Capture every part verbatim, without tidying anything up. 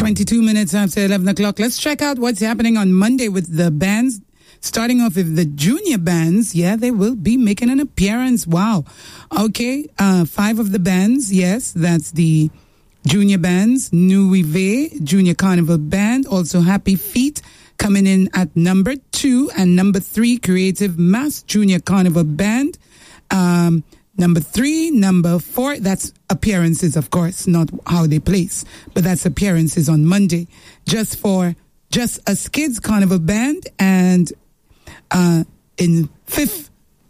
twenty-two minutes after eleven o'clock. Let's check out what's happening on Monday with the bands. Starting off with the junior bands. Yeah, they will be making an appearance. Wow. Okay, uh, five of the bands. Yes, that's the junior bands. Nuive Junior Carnival Band. Also Happy Feet coming in at number two. And number three, Creative Mass Junior Carnival Band. Um... Number three, number four, that's appearances, of course, not how they place, but that's appearances on Monday. Just for Just Us Kids Carnival Band, and uh, in fifth,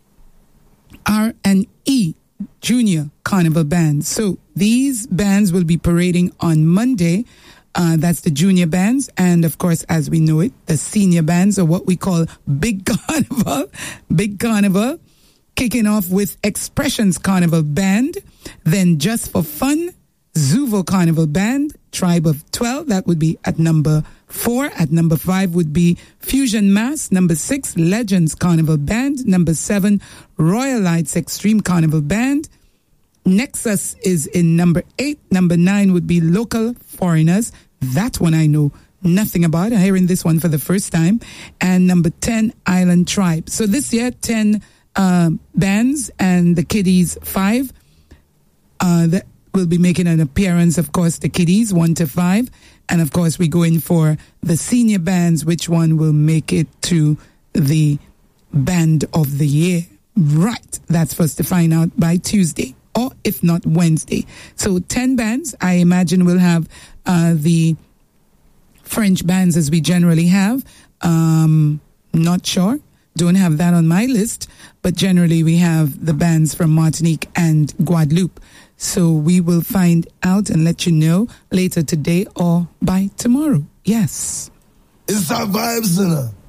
R and E Junior Carnival Band. So these bands will be parading on Monday. Uh, that's the junior bands. And of course, as we know it, the senior bands, or what we call Big Carnival, Big Carnival. Kicking off with Expressions Carnival Band, then Just for Fun, Zuvo Carnival Band, Tribe of twelve, that would be at number four. At number five would be Fusion Mass. Number six, Legends Carnival Band. Number seven, Royal Lights Extreme Carnival Band. Nexus is in number eight. Number nine would be Local Foreigners. That one I know nothing about. I'm hearing this one for the first time. And number ten, Island Tribe. So this year, ten Uh, bands, and the kiddies five uh, that will be making an appearance. Of course, the kiddies one to five, and of course we go in for the senior bands. Which one will make it to the band of the year? Right, that's for us to find out by Tuesday, or if not Wednesday. So ten bands. I imagine we'll have uh, the French bands as we generally have. Um, not sure. Don't have that on my list, but generally we have the bands from Martinique and Guadeloupe. So we will find out and let you know later today or by tomorrow. Yes. It's our vibes, you know.